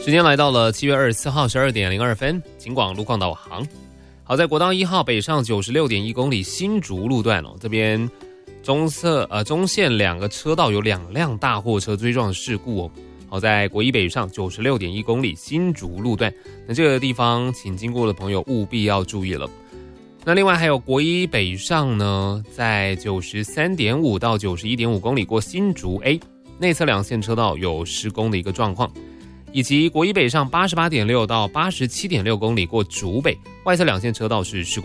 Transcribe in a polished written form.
时间来到了7月24号12点02分，警广路况导航。好，在国道1号北上 96.1 公里新竹路段这边中线2个车道有2辆大货车追撞事故好，在国一北上 96.1 公里新竹路段，那这个地方请经过的朋友务必要注意了。那另外还有国一北上呢，在 93.5 到 91.5 公里过新竹 A 内侧2线车道有施工的一个状况，以及国一北上 88.6 到 87.6 公里过竹北外侧2线车道是施工